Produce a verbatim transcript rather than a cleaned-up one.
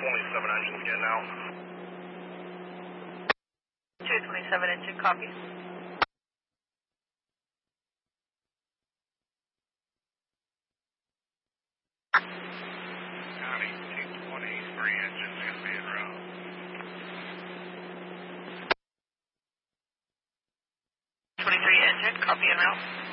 twenty-seven engine getting out. two twenty-seven engine, copy. County two twenty-three engines going to be en route. twenty-three engine, copy en route.